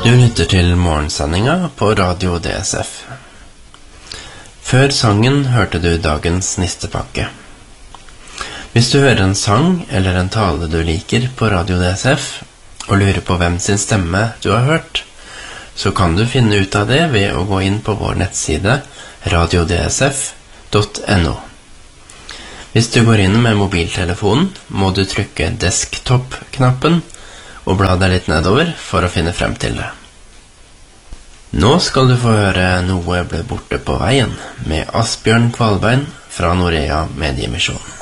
Du lytter til morgensendinga på Radio DSF. Før sangen hørte du dagens nistepakke. Hvis du hører en sang eller en tale du liker på Radio DSF, og lurer på hvem sin stemme du har hørt, så kan du finne ut av det ved å gå inn på vår nettside radiodsf.no. Hvis du går inn med mobiltelefonen, må du trykke desktop-knappen og bla deg litt nedover for å finne frem til det. Nå skal du få høre Noe ble borte på veien med Asbjørn Kvalbein fra Norea Mediemisjon.